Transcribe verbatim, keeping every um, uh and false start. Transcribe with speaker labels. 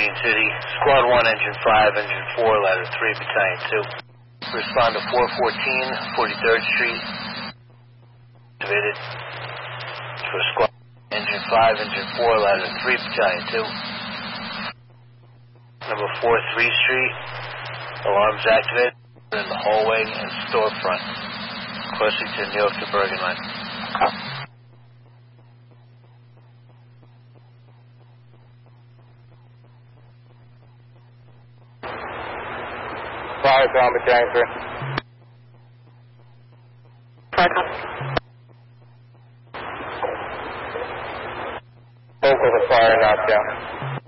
Speaker 1: Union City. Squad one, Engine five, Engine four, Ladder three, Battalion two. Respond to four fourteen, forty-third Street. Activated. For Squad Engine five, Engine four, Ladder three, Battalion two. Number four, three Street. Alarms activated in the hallway and storefront. Crossing to New York to Bergen line.
Speaker 2: Fire on Battalion three. Focus a fire knockdown.